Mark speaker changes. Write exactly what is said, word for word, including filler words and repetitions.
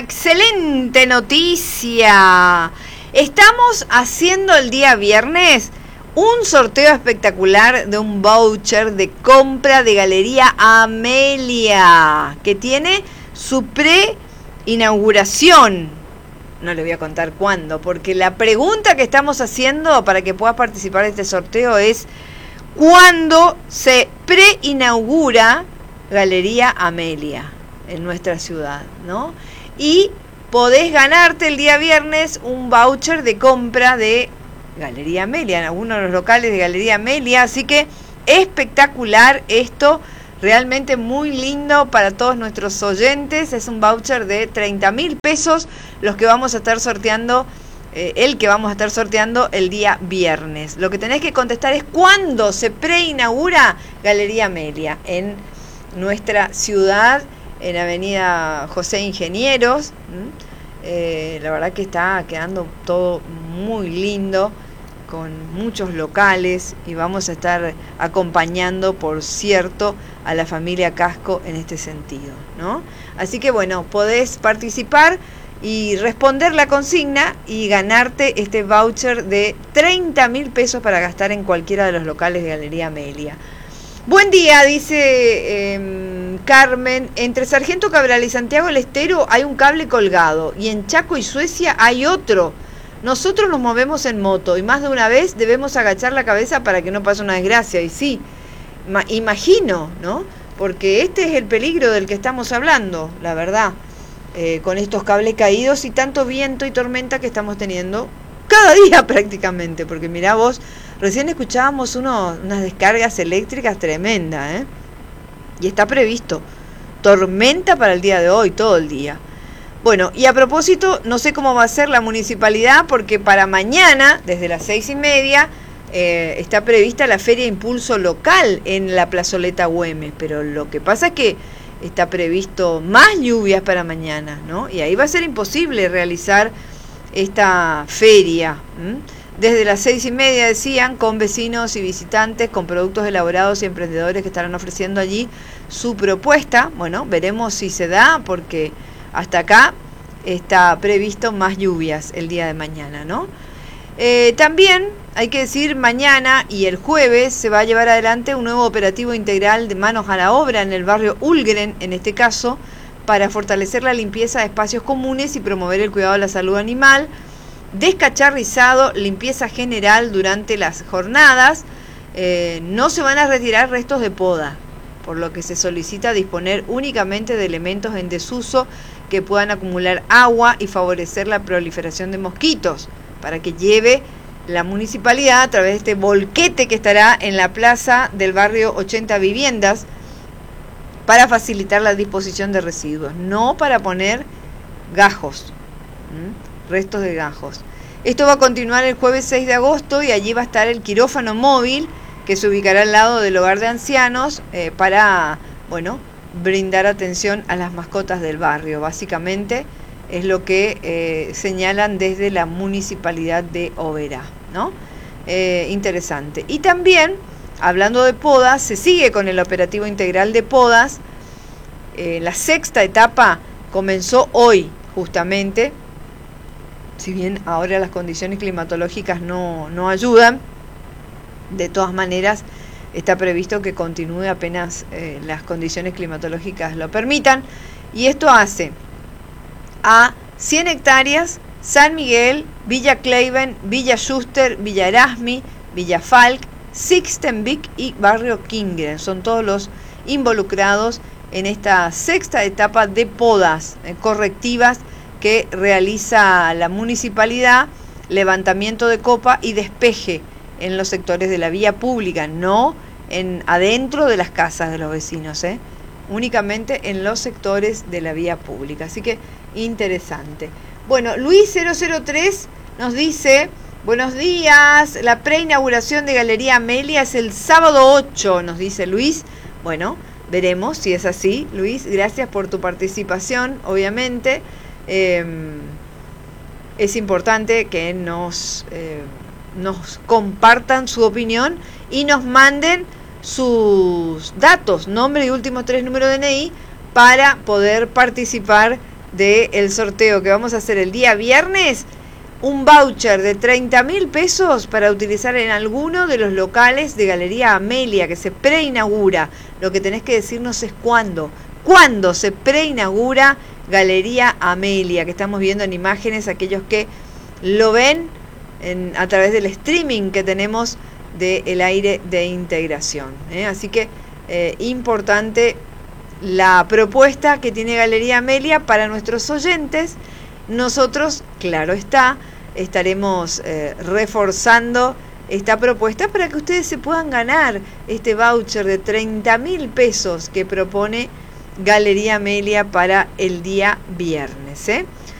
Speaker 1: excelente noticia. Estamos haciendo el día viernes un sorteo espectacular de un voucher de compra de Galería Amelia, que tiene su pre-inauguración. No le voy a contar cuándo, porque la pregunta que estamos haciendo para que puedas participar de este sorteo es ¿cuándo se pre-inaugura Galería Amelia en nuestra ciudad, ¿no? Y podés ganarte el día viernes un voucher de compra de Galería Amelia, en algunos de los locales de Galería Amelia, así que espectacular esto, realmente muy lindo para todos nuestros oyentes. Es un voucher de treinta mil pesos los que vamos a estar sorteando, eh, el que vamos a estar sorteando el día viernes. Lo que tenés que contestar es ¿cuándo se preinaugura Galería Amelia en nuestra ciudad, en Avenida José Ingenieros? Eh, la verdad que está quedando todo muy lindo, con muchos locales, y vamos a estar acompañando, por cierto, a la familia Casco en este sentido, ¿no? Así que bueno, podés participar y responder la consigna y ganarte este voucher de treinta mil pesos para gastar en cualquiera de los locales de Galería Amelia. Buen día, dice eh, Carmen. Entre Sargento Cabral y Santiago del Estero hay un cable colgado y en Chaco y Suecia hay otro. Nosotros nos movemos en moto y más de una vez debemos agachar la cabeza para que no pase una desgracia. Y sí, ma- imagino, ¿no? Porque este es el peligro del que estamos hablando, la verdad, eh, con estos cables caídos y tanto viento y tormenta que estamos teniendo cada día prácticamente. Porque mirá vos, recién escuchábamos uno, unas descargas eléctricas tremendas, ¿eh? Y está previsto tormenta para el día de hoy, todo el día. Bueno, y a propósito, no sé cómo va a ser la municipalidad, porque para mañana, desde las seis y media, eh, está prevista la Feria Impulso Local en la plazoleta Güemes, pero lo que pasa es que está previsto más lluvias para mañana, ¿no? Y ahí va a ser imposible realizar esta feria, ¿m? Desde las seis y media, decían, con vecinos y visitantes, con productos elaborados y emprendedores que estarán ofreciendo allí su propuesta. Bueno, veremos si se da, porque hasta acá está previsto más lluvias el día de mañana, ¿no? Eh, también hay que decir, mañana y el jueves se va a llevar adelante un nuevo operativo integral de manos a la obra en el barrio Ulgren, en este caso, para fortalecer la limpieza de espacios comunes y promover el cuidado de la salud animal, descacharrizado, limpieza general durante las jornadas. Eh, no se van a retirar restos de poda, por lo que se solicita disponer únicamente de elementos en desuso que puedan acumular agua y favorecer la proliferación de mosquitos, para que lleve la municipalidad a través de este volquete que estará en la plaza del barrio ochenta Viviendas para facilitar la disposición de residuos, no para poner gajos, ¿m? restos de gajos. Esto va a continuar el jueves seis de agosto y allí va a estar el quirófano móvil que se ubicará al lado del hogar de ancianos eh, para, bueno, brindar atención a las mascotas del barrio. Básicamente es lo que eh, señalan desde la municipalidad de Oberá, ¿no? Eh, interesante. Y también, hablando de podas, se sigue con el operativo integral de podas. Eh, la sexta etapa comenzó hoy, justamente. Si bien ahora las condiciones climatológicas no, no ayudan, de todas maneras está previsto que continúe apenas eh, las condiciones climatológicas lo permitan. Y esto hace a cien hectáreas, San Miguel, Villa Cleiben, Villa Schuster, Villa Erasmi, Villa Falk, Sixtenvik y Barrio Kingren. Son todos los involucrados en esta sexta etapa de podas eh, correctivas que realiza la municipalidad, levantamiento de copa y despeje en los sectores de la vía pública, no en adentro de las casas de los vecinos, ¿eh? únicamente en los sectores de la vía pública. Así que interesante. Bueno, Luis cero cero tres nos dice: buenos días, la preinauguración de Galería Amelia es el sábado ocho, nos dice Luis. Bueno, veremos si es así, Luis. Gracias por tu participación, obviamente. Eh, es importante que nos, eh, nos compartan su opinión y nos manden sus datos, nombre y últimos tres números de D N I, para poder participar del sorteo que vamos a hacer el día viernes, un voucher de treinta mil pesos para utilizar en alguno de los locales de Galería Amelia, que se preinaugura. Lo que tenés que decirnos es cuándo. ¿Cuándo se preinaugura Galería Amelia? Que estamos viendo en imágenes, aquellos que lo ven en, a través del streaming que tenemos del aire de integración. ¿eh? Así que eh, importante la propuesta que tiene Galería Amelia para nuestros oyentes. Nosotros, claro está, estaremos eh, reforzando esta propuesta para que ustedes se puedan ganar este voucher de treinta mil pesos que propone Galería Amelia para el día viernes. ¿eh?